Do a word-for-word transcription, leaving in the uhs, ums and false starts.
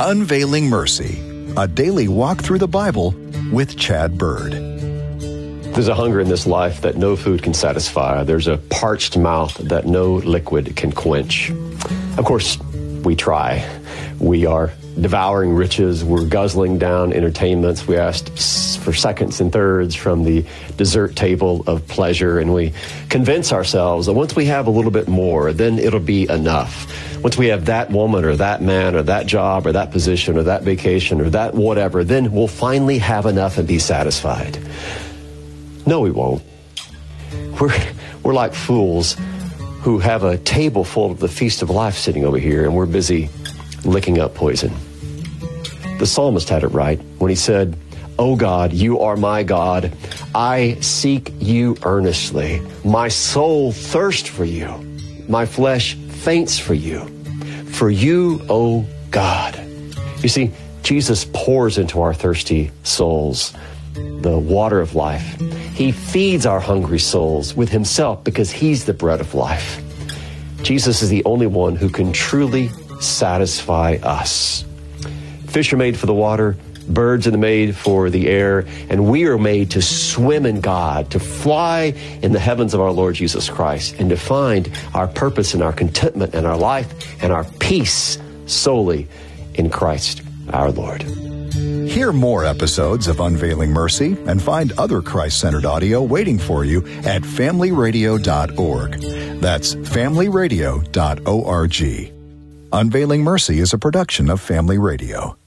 Unveiling Mercy, a daily walk through the Bible with Chad Bird. There's a hunger in this life that no food can satisfy. There's a parched mouth that no liquid can quench. Of course, we try. We are devouring riches. We're guzzling down entertainments. We ask for seconds and thirds from the dessert table of pleasure, and we convince ourselves that once we have a little bit more, then it'll be enough. Once we have that woman or that man or that job or that position or that vacation or that whatever, then we'll finally have enough and be satisfied. No, we won't. We're, we're like fools who have a table full of the feast of life sitting over here, and we're busy licking up poison. The psalmist had it right when he said, "O God, you are my God. I seek you earnestly. My soul thirsts for you. My flesh faints for you. For you, O God." You see, Jesus pours into our thirsty souls the water of life. He feeds our hungry souls with himself because he's the bread of life. Jesus is the only one who can truly satisfy us. Fish are made for the water, birds are made for the air, and we are made to swim in God, to fly in the heavens of our Lord Jesus Christ, and to find our purpose and our contentment and our life and our peace solely in Christ our Lord. Hear more episodes of Unveiling Mercy and find other Christ-centered audio waiting for you at family radio dot org. That's family radio dot org. Unveiling Mercy is a production of Family Radio.